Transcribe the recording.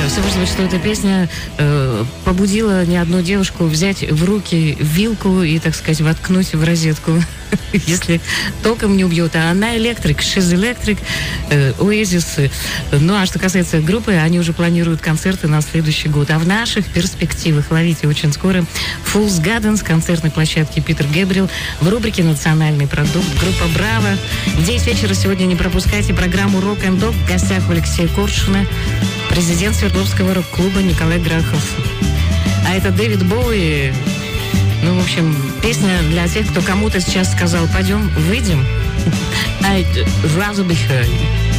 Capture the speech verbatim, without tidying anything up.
Все может быть, что эта песня э, побудила не одну девушку взять в руки вилку и, так сказать, воткнуть в розетку. Если током не убьет. А она электрик, She's Electric, э, Oasis. Ну, а что касается группы, они уже планируют концерты на следующий год. А в наших перспективах ловите очень скоро Fool's Garden с концертной площадки Питер Гэбриэл в рубрике «Национальный продукт». Группа «Браво». В девять вечера сегодня не пропускайте программу «Рок энд Док». В гостях у Алексея Коршуна президент Свердловского рок-клуба Николай Грахов. А это Дэвид Боуи. Ну, в общем, песня для тех, кто кому-то сейчас сказал: пойдем, выйдем. I'd rather be heard.